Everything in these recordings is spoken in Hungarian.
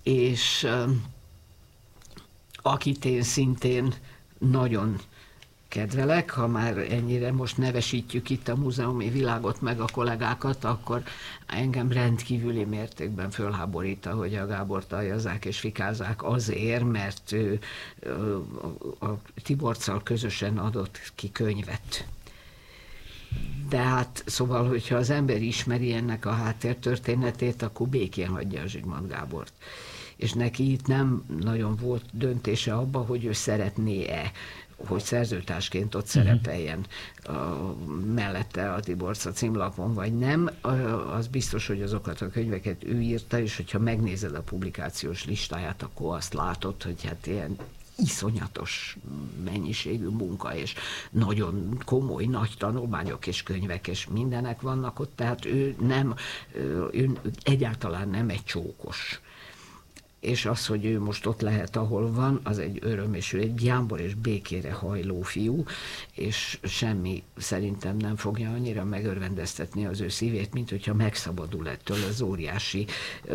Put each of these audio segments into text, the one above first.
és akit én szintén nagyon kedvelek, ha már ennyire most nevesítjük itt a múzeumi világot meg a kollégákat, akkor engem rendkívüli mértékben fölháborít, hogy a Gábort aljazzák és fikázzák azért, mert ő a Tiborccal közösen adott ki könyvet. De hát szóval, hogyha az ember ismeri ennek a háttértörténetét, akkor békén hagyja a Zsigmond Gábort. És neki itt nem nagyon volt döntése abba, hogy ő szeretné-e, hogy szerzőtársként ott szerepeljen mellette a Tiborca címlapon, vagy nem. Az biztos, hogy azokat a könyveket ő írta, és hogyha megnézed a publikációs listáját, akkor azt látod, hogy hát ilyen iszonyatos mennyiségű munka, és nagyon komoly, nagy tanulmányok és könyvek, és mindenek vannak ott, tehát ő egyáltalán nem egy csókos. És az, hogy ő most ott lehet, ahol van, az egy öröm, és ő egy jámbor és békére hajló fiú, és semmi szerintem nem fogja annyira megörvendeztetni az ő szívét, mint hogyha megszabadul ettől az óriási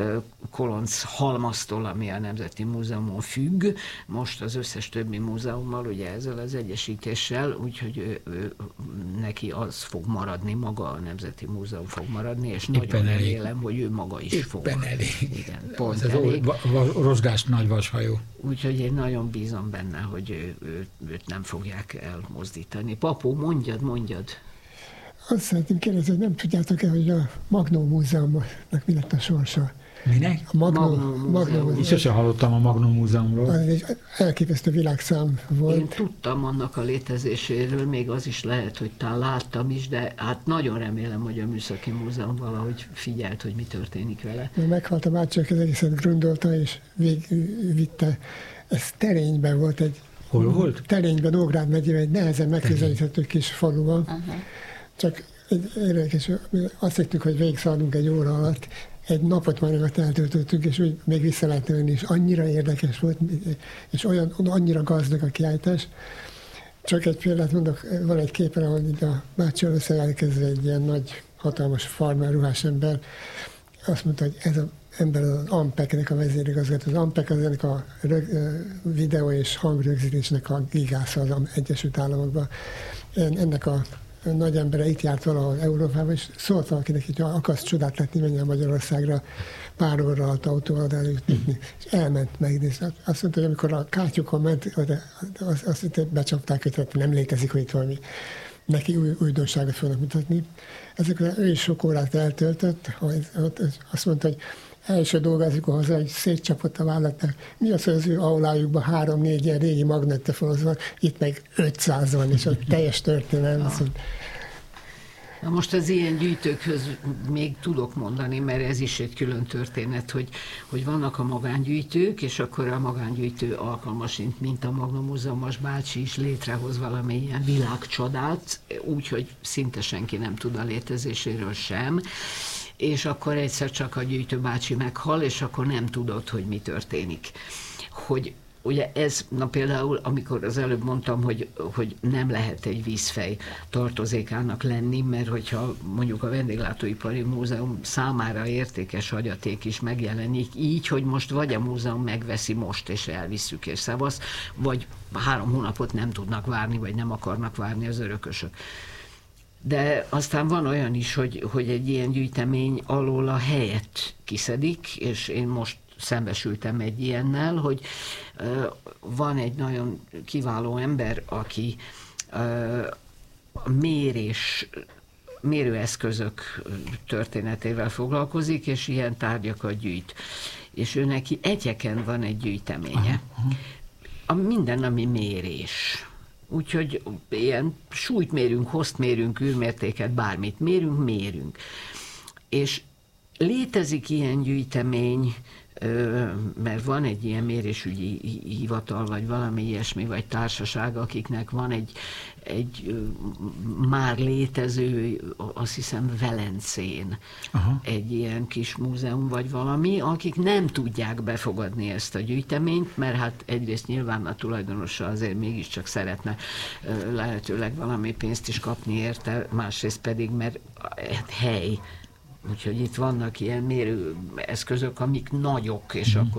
kolonc halmaztól, ami a Nemzeti Múzeumon függ, most az összes többi múzeummal, ugye ezzel az egyesítéssel, úgyhogy neki az fog maradni, maga a Nemzeti Múzeum fog maradni, és éppen nagyon remélem, hogy ő maga is fog. Éppen elég. Igen, pont az elég. Rozsdás nagy vashajó. Úgyhogy én nagyon bízom benne, hogy őt nem fogják elmozdítani. Papó, mondjad. Azt szeretném kérdezni, hogy nem tudjátok-e, hogy a Magnó Múzeumnak mi lett a sorsa? Minek? A Magnó Múzeum. Én sosem hallottam a Magnó Múzeumról. Az egy elképesztő világszám volt. Én tudtam annak a létezéséről, még az is lehet, hogy talán láttam is, de hát nagyon remélem, hogy a Műszaki Múzeum valahogy figyelt, hogy mi történik vele. Meghalt a bácsi, az egészet grundolta, és végigvitte. Ez Terényben volt egy... Hol volt? Terényben, Nógrád megyében, egy nehezen megközelíthető kis faluban. Csak egy érdekes, azt hittük, hogy végigszaladunk egy óra alatt, egy napot már eltöltöttünk, és úgy még vissza lehet jönni, és annyira érdekes volt, és annyira gazdag a kiállítás. Csak egy példát mondok, van egy képen, ahol a bácsi összejelkezve egy ilyen nagy, hatalmas farmer, ruhás ember, azt mondta, hogy ez az ember az Ampeknek a vezérigazgató. Az Ampek az ennek a videó és hangrögzítésnek a gigásza az Egyesült Államokban. Ennek a nagy embere itt járt valahol Európában, és szólt valakinek, hogy akarsz csodát látni, menjen Magyarországra, pár óra alatt autóval eljutni. És elment megnézni. Azt mondta, hogy amikor a kátyukon ment, azt mondta, becsapták őt, nem létezik, hogy itt valami neki újdonságot fognak mutatni. Ezekre ő is sok órát eltöltött, azt mondta, hogy első dolgázik hozzá, hogy szétcsapott a vállatnak. Mi az, hogy az ő aulájukban 3-4 ilyen régi magnetofon van, itt meg 500 van, és a teljes történelem. Na most az ilyen gyűjtőkhöz még tudok mondani, mert ez is egy külön történet, hogy vannak a magángyűjtők, és akkor a magángyűjtő alkalmasint, mint a Magnó Múzeumos bácsi is létrehoz valamilyen világcsodát, úgyhogy szinte senki nem tud a létezéséről sem, és akkor egyszer csak a gyűjtőbácsi meghal, és akkor nem tudod, hogy mi történik. Hogy ugye ez, na például, amikor az előbb mondtam, hogy nem lehet egy vízfej tartozékának lenni, mert hogyha mondjuk a Vendéglátóipari Múzeum számára értékes hagyaték is megjelenik így, hogy most vagy a múzeum megveszi most, és elvisszük, és szevasz, vagy 3 hónapot nem tudnak várni, vagy nem akarnak várni az örökösök. De aztán van olyan is, hogy egy ilyen gyűjtemény alól a helyet kiszedik, és én most szembesültem egy ilyennel, hogy van egy nagyon kiváló ember, aki a mérőeszközök történetével foglalkozik, és ilyen tárgyakat gyűjt. És ő neki egyeken van egy gyűjteménye. Minden, ami mérés. Úgyhogy ilyen súlyt mérünk, hosszt mérünk, űrmértéket, bármit mérünk. És létezik ilyen gyűjtemény, mert van egy ilyen mérésügyi hivatal, vagy valami ilyesmi, vagy társaság, akiknek van egy már létező, azt hiszem Velencén, egy ilyen kis múzeum, vagy valami, akik nem tudják befogadni ezt a gyűjteményt, mert hát egyrészt nyilván a tulajdonosa azért mégiscsak szeretne lehetőleg valami pénzt is kapni érte, másrészt pedig, mert hely. Úgyhogy itt vannak ilyen mérőeszközök, amik nagyok, és akkor